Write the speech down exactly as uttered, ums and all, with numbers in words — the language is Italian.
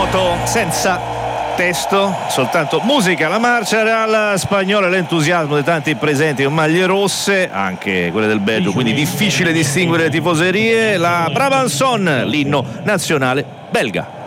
foto senza testo, soltanto musica, la marcia real spagnola, l'entusiasmo di tanti presenti con maglie rosse, anche quelle del Belgio, quindi difficile distinguere le tifoserie. La Brabanson, l'inno nazionale belga.